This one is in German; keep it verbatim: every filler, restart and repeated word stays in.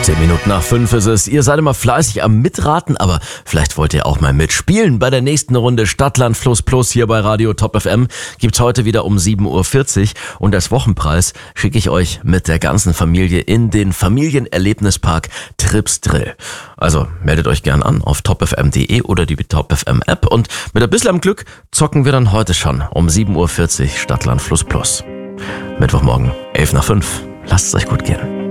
Zehn Minuten nach fünf ist es. Ihr seid immer fleißig am Mitraten, aber vielleicht wollt ihr auch mal mitspielen. Bei der nächsten Runde Stadtland Fluss Plus hier bei Radio Top F M gibt's heute wieder um sieben Uhr vierzig und als Wochenpreis schicke ich euch mit der ganzen Familie in den Familienerlebnispark Trips Drill. Also meldet euch gern an auf top f m punkt d e oder die Top F M App und mit ein bisschen Glück zocken wir dann heute schon um sieben Uhr vierzig Stadtland Fluss Plus. Mittwochmorgen, elf nach fünf. Lasst es euch gut gehen.